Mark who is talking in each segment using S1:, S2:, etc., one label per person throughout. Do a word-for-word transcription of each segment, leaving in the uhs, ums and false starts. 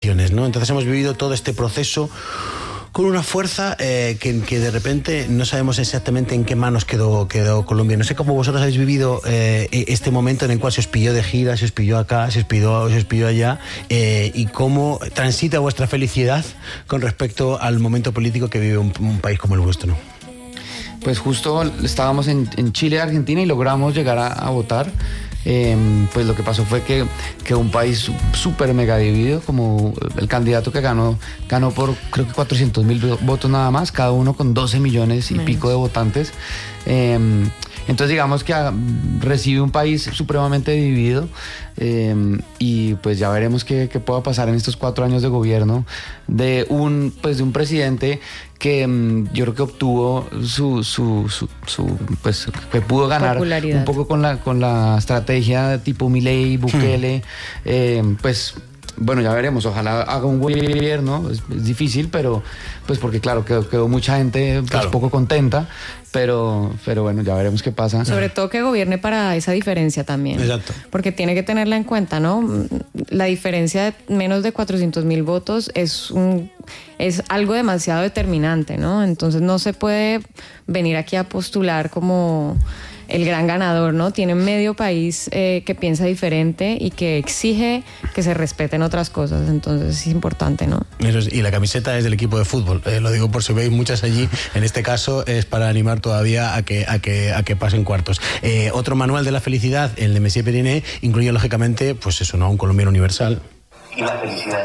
S1: elecciones, ¿no? Entonces hemos vivido todo este proceso con una fuerza eh, que, que de repente no sabemos exactamente en qué manos quedó, quedó Colombia. No sé cómo vosotros habéis vivido eh, este momento en el cual se os pilló de gira, se os pilló acá, se os pilló, se os pilló allá, eh, y cómo transita vuestra felicidad con respecto al momento político que vive un, un país como el vuestro, ¿no?
S2: Pues justo estábamos en, en Chile, Argentina, y logramos llegar a, a votar. Eh, pues lo que pasó fue que, que un país súper mega dividido, como el candidato que ganó, ganó por creo que cuatrocientos mil votos nada más, cada uno con doce millones y Menos. pico de votantes. Eh, entonces digamos que a, recibe un país supremamente dividido, eh, y pues ya veremos qué, qué pueda pasar en estos cuatro años de gobierno de un, pues de un presidente que um, yo creo que obtuvo su, su, su, su pues que pudo ganar un poco con la, con la estrategia tipo Milei, Bukele, hmm. eh, pues bueno, ya veremos, ojalá haga un buen gobierno, es, es difícil, pero pues porque claro, quedó, quedó mucha gente pues, claro. poco contenta, pero, pero bueno, ya veremos qué pasa.
S3: Sobre todo que gobierne para esa diferencia también.
S1: Exacto.
S3: Porque tiene que tenerla en cuenta, ¿no? La diferencia de menos de cuatrocientos mil votos es un, es algo demasiado determinante, ¿no? Entonces no se puede venir aquí a postular como el gran ganador, ¿no? Tiene medio país eh, que piensa diferente y que exige que se respeten otras cosas, entonces es importante, ¿no?
S1: Y la camiseta es del equipo de fútbol, eh, lo digo por si veis muchas allí, en este caso es para animar todavía a que, a que, a que pasen cuartos. Eh, otro manual de la felicidad, el de Messier Periné, incluye lógicamente, pues eso, ¿no? Un colombiano universal.
S4: Y la felicidad.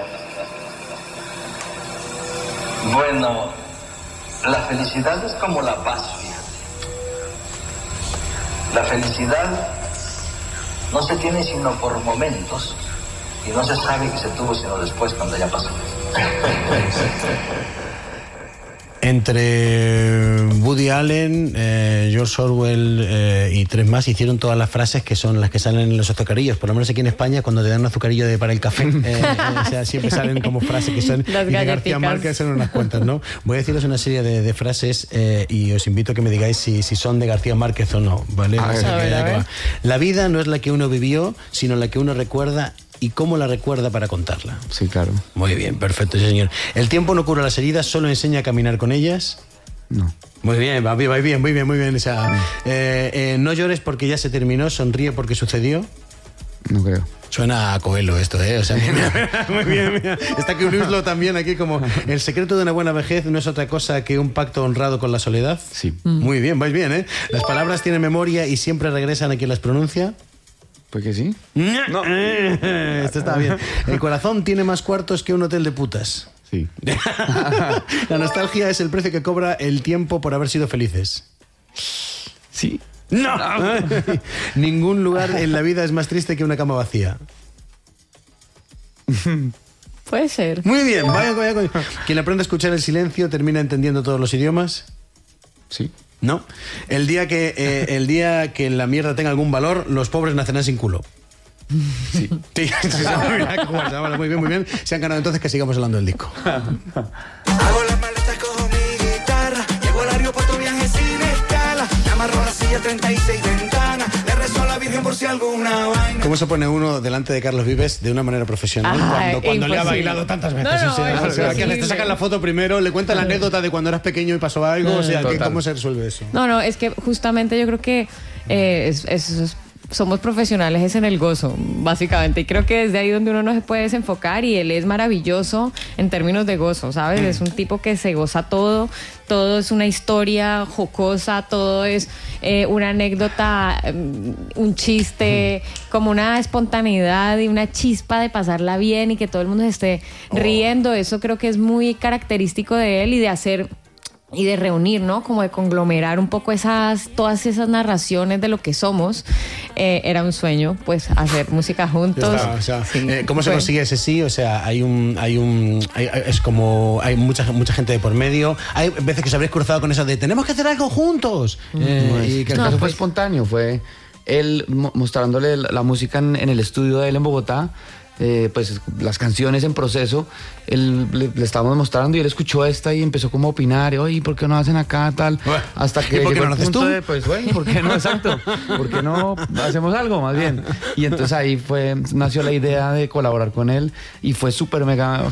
S4: Bueno, la felicidad es como la paz. La felicidad no se tiene sino por momentos y no se sabe que se tuvo sino después cuando ya pasó.
S1: Entre Woody Allen, eh, George Orwell eh, y tres más hicieron todas las frases que son las que salen en los azucarillos. Por lo menos aquí en España, cuando te dan un azucarillo de, para el café, eh, eh, o sea, siempre salen como frases que son...
S3: Las
S1: y de García Márquez son unas cuantas, ¿no? Voy a deciros una serie de, de frases eh, y os invito a que me digáis si, si son de García Márquez o no, ¿vale?
S3: A ver, a ver, a ver.
S1: La vida no es la que uno vivió, sino la que uno recuerda y cómo la recuerda para contarla.
S2: Sí, claro.
S1: Muy bien, perfecto, sí, señor. El tiempo no cura las heridas, solo enseña a caminar con ellas.
S2: No.
S1: Muy bien, va bien, muy bien, muy bien. O sea, eh, eh, no llores porque ya se terminó, sonríe porque sucedió.
S2: No creo.
S1: Suena a Coelho esto, ¿eh? O sea, mira, muy bien, mira. Está que Luislo también aquí como... El secreto de una buena vejez no es otra cosa que un pacto honrado con la soledad.
S2: Sí.
S1: Mm. Muy bien, vais bien, ¿eh? Las palabras tienen memoria y siempre regresan a quien las pronuncia.
S2: Pues que sí.
S1: No. Esto está bien. El corazón tiene más cuartos que un hotel de putas.
S2: Sí.
S1: La nostalgia es el precio que cobra el tiempo por haber sido felices.
S2: Sí.
S1: No. Ningún lugar en la vida es más triste que una cama vacía.
S3: Puede ser.
S1: Muy bien. Vaya, vaya, vaya. Quien aprende a escuchar el silencio termina entendiendo todos los idiomas.
S2: Sí.
S1: No. El día que eh, el día que la mierda tenga algún valor, los pobres nacerán sin culo.
S2: Sí.
S1: Sí. Muy bien, muy bien. Se han ganado, entonces que sigamos hablando del disco.
S5: Hago las maletas, cojo mi guitarra, llego al aeropuerto, viaje sin escala, me amarro a la silla, treinta y seis ventanas, le rezo a la Virgen por si alguna vaina.
S1: ¿Cómo se pone uno delante de Carlos Vives de una manera profesional
S3: ah,
S1: cuando, cuando le ha bailado tantas veces?
S3: No, no,
S1: o sea,
S3: es
S1: o sea, que te sacan la foto primero, le cuentan la anécdota de cuando eras pequeño y pasó algo, no, o sea, que, ¿cómo se resuelve eso?
S3: No, no, es que justamente yo creo que eh, es, es, es somos profesionales es en el gozo, básicamente, y creo que desde ahí donde uno no se puede desenfocar, y él es maravilloso en términos de gozo, ¿sabes? Mm. Es un tipo que se goza todo, todo es una historia jocosa, todo es eh, una anécdota, un chiste, mm. como una espontaneidad y una chispa de pasarla bien y que todo el mundo se esté oh. riendo. Eso creo que es muy característico de él y de hacer... y de reunir, ¿no? Como de conglomerar un poco esas, todas esas narraciones de lo que somos. Eh, era un sueño, pues, hacer música juntos.
S1: Está, o sea,
S3: sí.
S1: eh, ¿Cómo se
S3: bueno.
S1: consigue ese sí? O sea, hay un, hay un, hay, es como, hay mucha, mucha gente de por medio. Hay veces que os habréis cruzado con eso de tenemos que hacer algo juntos.
S2: Mm.
S1: Eh,
S2: no,
S1: y que el
S2: no,
S1: caso
S2: fue
S1: fue
S2: espontáneo, fue él mostrándole la música en, en el estudio de él en Bogotá. Eh, pues las canciones en proceso, él, le, le estábamos mostrando y él escuchó esta y empezó como a opinar, oye, ¿por qué no hacen acá tal? Bueno, hasta que
S1: ¿y por qué no lo haces tú?
S2: De, pues bueno, ¿por qué no? Exacto, ¿por qué no hacemos algo más bien? Y entonces ahí fue, nació la idea de colaborar con él y fue súper mega